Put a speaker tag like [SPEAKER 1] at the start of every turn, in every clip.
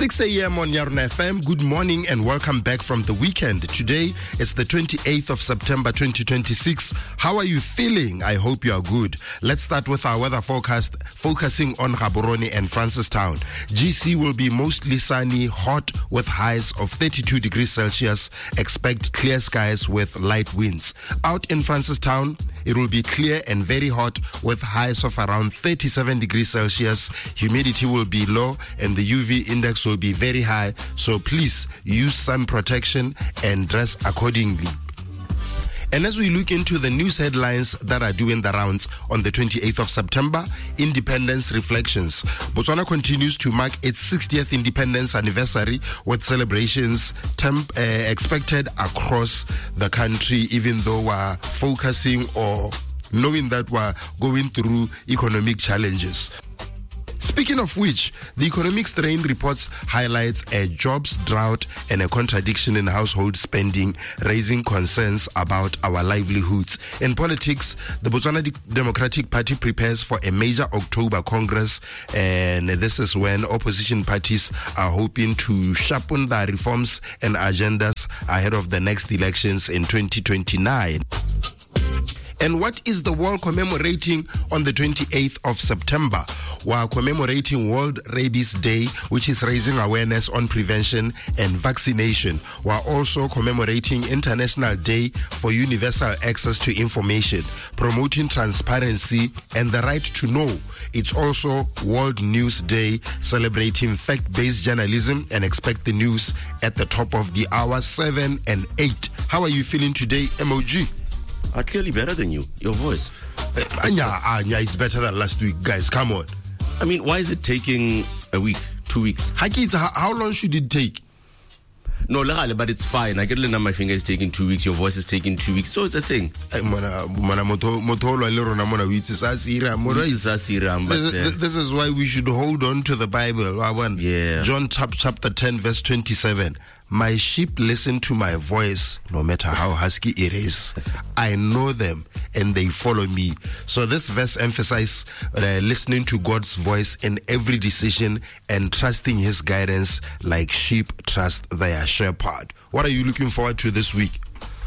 [SPEAKER 1] 6 a.m. on Yarona FM. Good morning and welcome back from the weekend. Today is the 28th of September 2026. How are you feeling? I hope you are good. Let's start with our weather forecast, focusing on Gaborone and Francistown. GC will be mostly sunny, hot with highs of 32 degrees Celsius. Expect clear skies with light winds. Out in Francistown, it will be clear and very hot with highs of around 37 degrees Celsius. Humidity will be low and the UV index will be very high, so please use sun protection and dress accordingly. And as we look into the news headlines that are doing the rounds on the 28th of September, Independence Reflections. Botswana continues to mark its 60th independence anniversary with celebrations expected across the country, even though we're focusing or knowing that we're going through economic challenges. Speaking of which, the Economic Strain reports highlights a jobs drought and a contradiction in household spending, raising concerns about our livelihoods. In politics, the Botswana Democratic Party prepares for a major October Congress, and this is when opposition parties are hoping to sharpen their reforms and agendas ahead of the next elections in 2029. And what is the world commemorating on the 28th of September? We're commemorating World Rabies Day, which is raising awareness on prevention and vaccination. We're also commemorating International Day for Universal Access to Information, promoting transparency and the right to know. It's also World News Day, celebrating fact-based journalism, and expect the news at the top of the hour, 7 and 8. How are you feeling today, MOG?
[SPEAKER 2] Clearly better than you. Your voice.
[SPEAKER 1] Anya, it's better than last week, guys. Come on.
[SPEAKER 2] I mean, why is it taking a week, 2 weeks?
[SPEAKER 1] How long should it take?
[SPEAKER 2] No, but it's fine. I get it. My finger is taking 2 weeks. Your voice is taking 2 weeks. So it's a thing.
[SPEAKER 1] This is why we should hold on to the Bible.
[SPEAKER 2] Yeah.
[SPEAKER 1] John chapter 10 verse 27. My sheep listen to my voice, no matter how husky it is. I know them and they follow me. So this verse emphasizes listening to God's voice in every decision and trusting his guidance like sheep trust their shepherd. What are you looking forward to this week?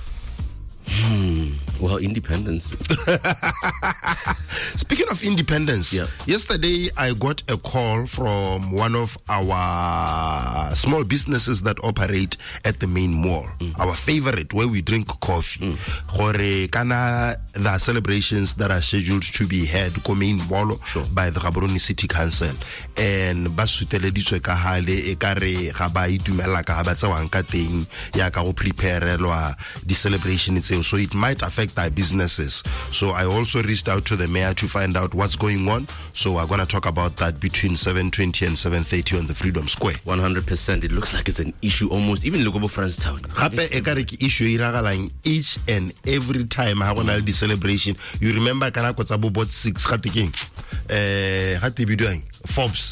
[SPEAKER 2] Well, independence.
[SPEAKER 1] Speaking of independence, yesterday I got a call from one of our small businesses that operate at the main mall, our favorite, where we drink coffee. There are celebrations that are scheduled to be held main mall by the Gaborone City Council, and basuteleditswe ka hale e kare ga ba itumela ka ba tsawang ka teng ya ka go preparelwa the celebration itself, so it might affect our businesses. So I also reached out to the mayor to find out what's going on. So we're going to talk about that between 7:20 and 7:30 on the Freedom Square.
[SPEAKER 2] 100%. It looks like it's an issue almost, even Lokobo Francistown.
[SPEAKER 1] Issue each and every time I want the celebration. You remember kana kotsa bo bot 6 gating Forbes.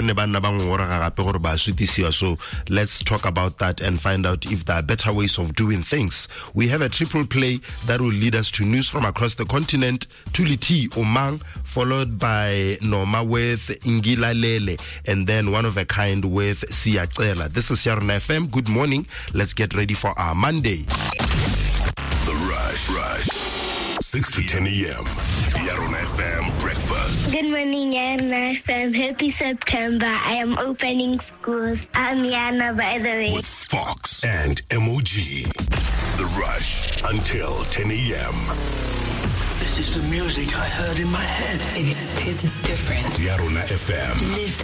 [SPEAKER 1] So let's talk about that and find out if there are better ways of doing things. We have a triple play that will lead us to news from across the continent. Tuliti Omang, followed by Noma with Ingila Lele, and then One of a Kind with Siacela. This is Yarona FM. Good morning. Let's get ready for our Monday.
[SPEAKER 3] The Rush. 6 to 10 a.m. Yarona FM breakfast.
[SPEAKER 4] Good morning, Yarona FM. Happy September. I am opening schools. I'm Yana, by the way.
[SPEAKER 3] With Fox and MOG. The Rush until 10 a.m.
[SPEAKER 5] This is the music I heard in my head.
[SPEAKER 6] It's different.
[SPEAKER 3] Yarona FM.